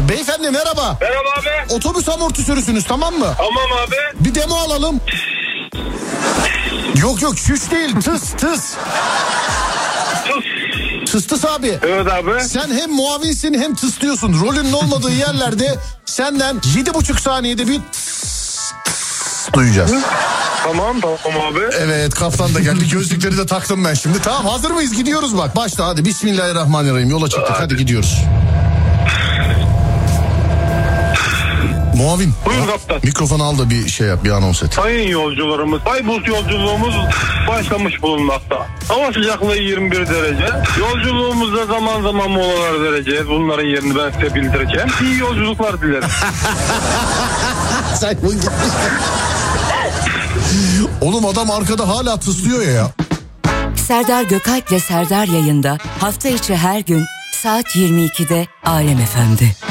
Beyefendi merhaba. Merhaba abi. Otobüs amortisörüsünüz, tamam mı? Tamam abi. Bir demo alalım. Yok şüş değil, tıs. Tıs abi. Evet abi. Sen hem muavinsin hem tıslıyorsun. Rolünün olmadığı yerlerde senden 7,5 saniyede bir tıs duyacağız. Tamam abi. Evet, kaptan da geldi. Gözlükleri de taktım ben şimdi. Tamam, hazır mıyız? Gidiyoruz bak. Başla hadi. Bismillahirrahmanirrahim. Yola çıktık. Hadi gidiyoruz. Muavin. Buyur kaptan. Mikrofonu al da bir şey yap, bir anons et. Sayın yolcularımız, Bayburt yolculuğumuz başlamış bulunmakta. Hava sıcaklığı 21 derece. Yolculuğumuzda zaman zaman molalar vereceğiz. Bunların yerini ben size bildireceğim. İyi yolculuklar dilerim. Sayın gitmiş. Oğlum adam arkada hala tıslıyor ya. Serdar Gökalp'le Serdar yayında hafta içi her gün saat 22'de Alem FM'de.